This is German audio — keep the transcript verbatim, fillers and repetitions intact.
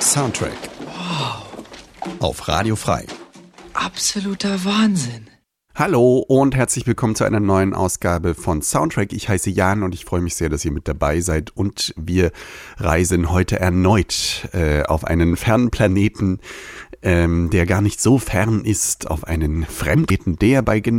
Soundtrack. Wow. Auf Radio Frei. Absoluter Wahnsinn. Hallo und herzlich willkommen zu einer neuen Ausgabe von Soundtrack. Ich heiße Jan und ich freue mich sehr, dass ihr mit dabei seid. Und wir reisen heute erneut äh, auf einen fernen Planeten, ähm, der gar nicht so fern ist, auf einen Fremdplaneten, der bei